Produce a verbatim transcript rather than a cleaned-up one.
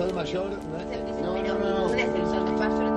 sol mayor. No, Pero no, no. un ascensor de paso